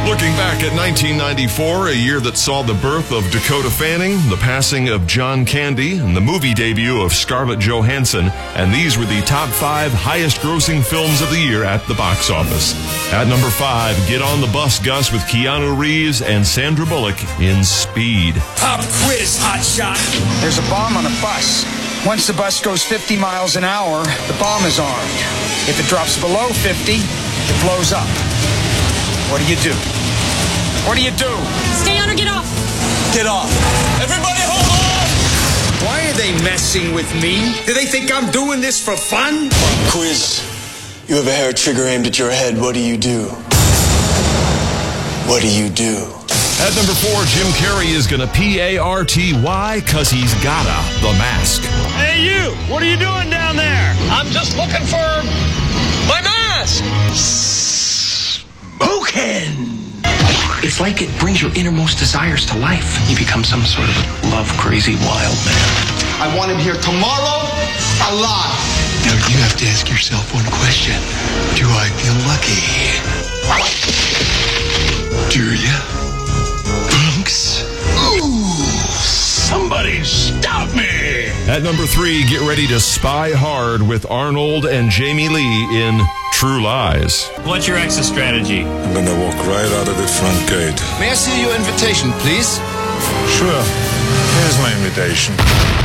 Looking back at 1994, a year that saw the birth of Dakota Fanning, the passing of John Candy, and the movie debut of Scarlett Johansson, and these were the top 5 highest-grossing films of the year at the box office. At number 5, Get on the Bus, Gus, with Keanu Reeves and Sandra Bullock in Speed. Pop quiz, hotshot. There's a bomb on a bus. Once the bus goes 50 miles an hour, the bomb is armed. If it drops below 50, it blows up. What do you do? What do you do? Stay on or get off. Get off. Everybody hold on! Why are they messing with me? Do they think I'm doing this for fun? Quiz. You have a hair trigger aimed at your head. What do you do? What do you do? At number 4, Jim Carrey is gonna P-A-R-T-Y, 'cause he's gotta, The Mask. Hey, you! What are you doing down there? I'm just looking for my mask! Smoking! It's like it brings your innermost desires to life. You become some sort of love-crazy wild man. I want him here tomorrow, alive. Now, you have to ask yourself one question. Do I feel lucky? Do ya? Bunks? Ooh! Somebody stop me! At number 3, get ready to spy hard with Arnold and Jamie Lee in True Lies. What's your exit strategy? I'm gonna walk right out of the front gate. May I see your invitation, please? Sure. Here's my invitation.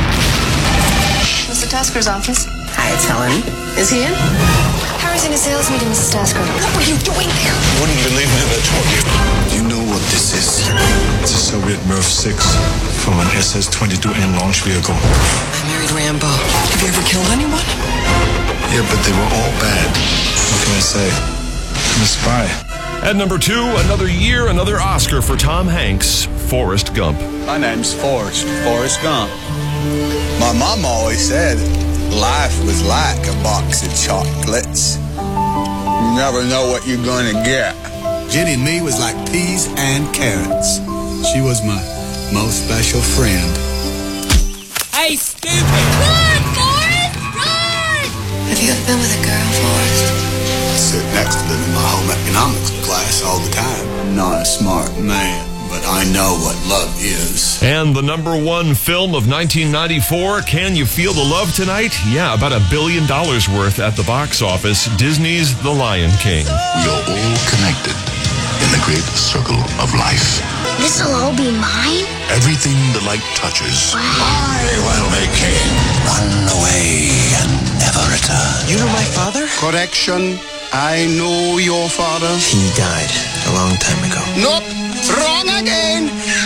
Mr. Tasker's office. Hi, it's Helen. Is he in? Harry's in a sales meeting, Mrs. Tasker. What were you doing there? Wouldn't believe me if I told you. Do you know what this is? It's a Soviet Mirv 6 from an SS-22N launch vehicle. I married Rambo. Have you ever killed anyone? Yeah, but they were all bad. What can I say? I'm a spy. At number 2, another year, another Oscar for Tom Hanks, Forrest Gump. My name's Forrest Gump. My mom always said life was like a box of chocolates. You never know what you're gonna get. Jenny and me was like peas and carrots. She was my most special friend. Hey, stupid! Run, Forrest! Run! Have you ever been with a girl, Forrest? Sit next to them in my home economics class all the time. I'm not a smart man, but I know what love is. And the number 1 film of 1994, Can You Feel the Love Tonight? Yeah, about $1 billion worth at the box office, Disney's The Lion King. We are all connected in the great circle of life. This'll all be mine? Everything the light touches, Wow. I will make king. Run away and never return. You know my father? Correction, I know your father. He died a long time ago. Nope, wrong again.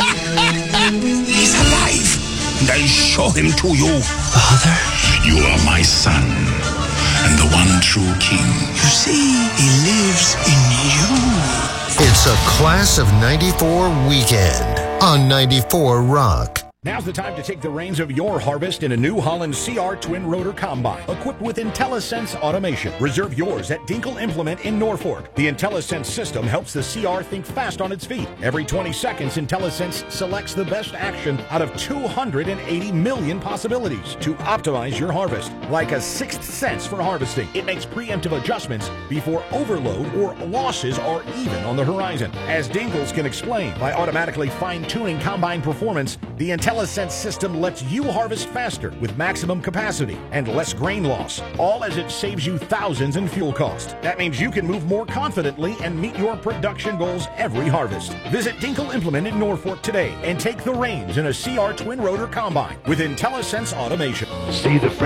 He's alive, and I'll show him to you. Father? You are my son, and the one true king. You see, he lives in you. It's a Class of 94 weekend on 94 Rock. Now's the time to take the reins of your harvest in a New Holland CR Twin Rotor Combine, equipped with IntelliSense automation. Reserve yours at Dinkle Implement in Norfolk. The IntelliSense system helps the CR think fast on its feet. Every 20 seconds, IntelliSense selects the best action out of 280 million possibilities to optimize your harvest. Like a sixth sense for harvesting, it makes preemptive adjustments before overload or losses are even on the horizon. As Dinkles can explain, by automatically fine-tuning combine performance, the IntelliSense system lets you harvest faster with maximum capacity and less grain loss, all as it saves you thousands in fuel cost. That means you can move more confidently and meet your production goals every harvest. Visit Dinkle Implement in Norfolk today and take the reins in a CR Twin Rotor Combine with IntelliSense automation. See the